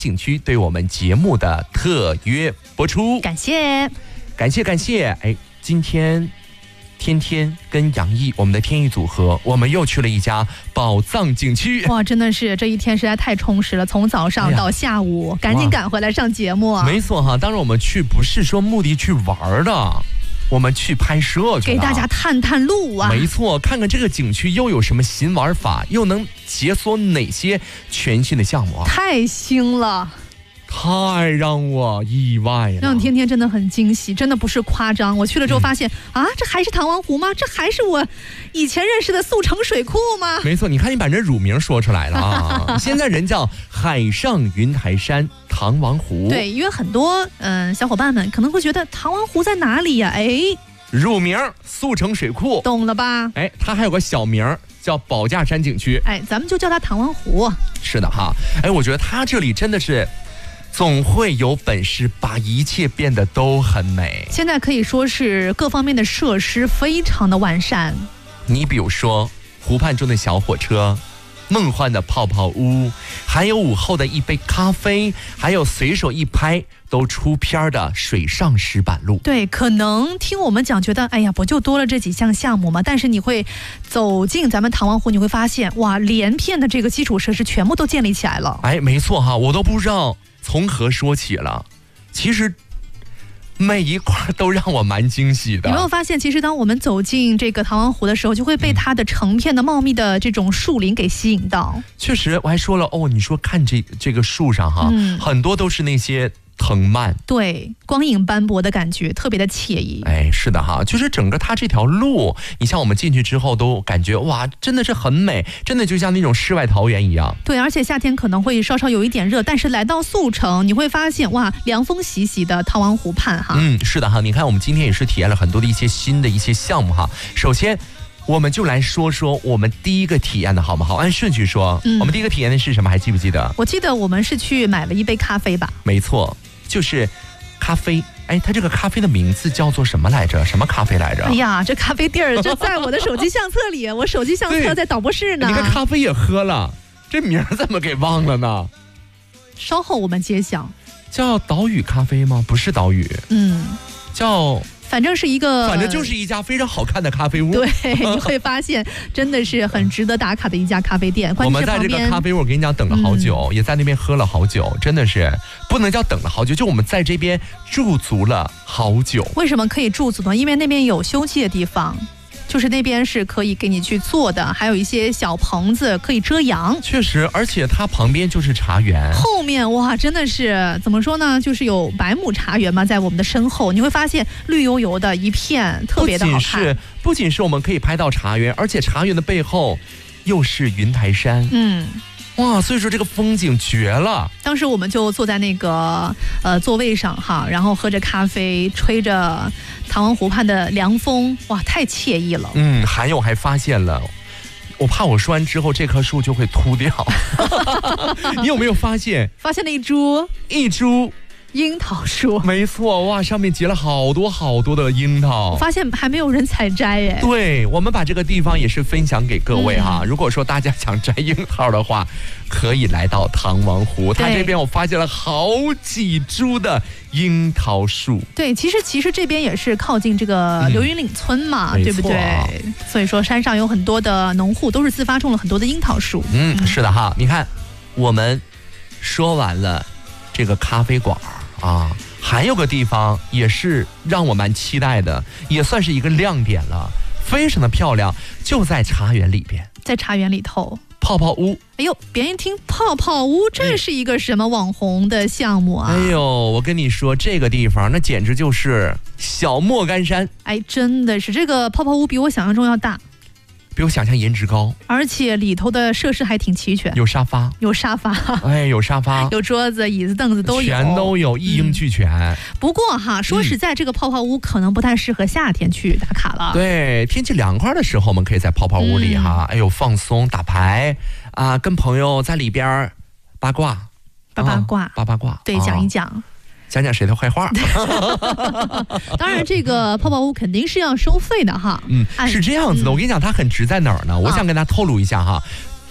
景区对我们节目的特约播出， 感谢。 哎，今天天天跟杨毅我们的天意组合，我们又去了一家宝藏景区。 哇，真的是这一天实在太充实了，从早上到下午，赶紧赶回来上节目啊！ 没错哈，当然我们去不是说目的去玩的，我们去拍摄去了， 给大家探探路啊！ 没错，看看这个景区又有什么新玩法，又能解锁哪些全新的项目啊！ 太新了。 太让我意外了， 让天天真的很惊喜，真的不是夸张。我去了之后发现，这还是唐王湖吗？这还是我以前认识的速成水库吗？ 没错，你看你把这乳名说出来了啊！现在人叫海上云台山唐王湖。 对，因为很多小伙伴们可能会觉得唐王湖在哪里呀？ 乳名速成水库， 懂了吧？ 它还有个小名叫宝架山景区。 咱们就叫它唐王湖。 是的哈，我觉得它这里真的是。总会有本事把一切变得都很美。 现在可以说是各方面的设施非常的完善。 你比如说湖畔中的小火车，梦幻的泡泡屋，还有午后的一杯咖啡，还有随手一拍都出片的水上石板路。 对，可能听我们讲觉得不就多了这几项项目吗？但是你会走进咱们唐王湖，你会发现哇，连片的这个基础设施全部都建立起来了。 没错哈，我都不知道从何说起了，其实每一块都让我蛮惊喜的。 有没有发现，其实当我们走进这个唐王湖的时候，就会被它的成片的茂密的这种树林给吸引到。 确实，我还说了你说看这个树上哈，很多都是那些藤蔓， 对，光影斑驳的感觉，特别的惬意。 是的哈，就是整个它这条路，你像我们进去之后都感觉哇，真的是很美，真的就像那种世外桃源一样。 对，而且夏天可能会稍稍有一点热，但是来到速成，你会发现哇，凉风习习的唐王湖畔哈。 是的哈，你看我们今天也是体验了很多的一些新的一些项目哈。首先我们就来说说我们第一个体验的好不好？按顺序说，我们第一个体验的是什么？还记不记得？ 我记得我们是去买了一杯咖啡吧？ 没错，就是咖啡。它这个咖啡的名字叫做什么来着？什么咖啡来着？ 这咖啡地儿就在我的手机相册里，我手机相册在导播室呢。 你看咖啡也喝了，这名怎么给忘了呢？ 稍后我们揭晓。 叫岛屿咖啡吗？不是岛屿，叫。 反正就是一家非常好看的咖啡屋。 对，你会发现真的是很值得打卡的一家咖啡店。 我们在这个咖啡屋，我跟你讲，等了好久，也在那边喝了好久，真的是不能叫等了好久，就我们在这边驻足了好久。 为什么可以驻足呢？因为那边有休憩的地方。就是那边是可以给你去坐的，还有一些小棚子可以遮阳。 确实，而且它旁边就是茶园， 后面哇，真的是怎么说呢？就是有百亩茶园嘛，在我们的身后，你会发现绿油油的一片，特别的好看。 不仅是我们可以拍到茶园，而且茶园的背后又是云台山。哇，所以说这个风景绝了。 当时我们就坐在那个座位上哈，然后喝着咖啡，吹着唐王湖畔的凉风，哇，太惬意了。 还有还发现了，我怕我说完之后这棵树就会秃掉。你有没有发现了一株樱桃树？ 没错，哇，上面结了好多好多的樱桃。 我发现还没有人采摘对，我们把这个地方也是分享给各位哈。如果说大家想摘樱桃的话，可以来到唐王湖，它这边我发现了好几株的樱桃树。对， 其实这边也是靠近这个流云岭村嘛，对不对？所以说山上有很多的农户都是自发种了很多的樱桃树。 是的哈，你看我们说完了这个咖啡馆还有个地方也是让我蛮期待的，也算是一个亮点了，非常的漂亮，就在茶园里边。 在茶园里头， 泡泡屋。 别人一听泡泡屋，这是一个什么网红的项目啊？ 我跟你说，这个地方那简直就是小莫干山。 真的是这个泡泡屋比我想象中要大。 比我想象颜值高， 而且里头的设施还挺齐全， 有沙发， 有沙发， 有桌子、椅子、凳子都有， 全都有，一应俱全。 不过说实在，这个泡泡屋可能不太适合夏天去打卡了。 对，天气凉快的时候，我们可以在泡泡屋里放松打牌跟朋友在里边八卦， 对，讲一讲。 讲讲谁的坏话。 当然这个泡泡屋肯定是要收费的哈。 是这样子的，我跟你讲它很值在哪儿呢？我想跟大家透露一下哈，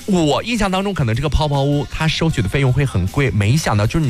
我印象当中可能这个泡泡屋它收取的费用会很贵，没想到就是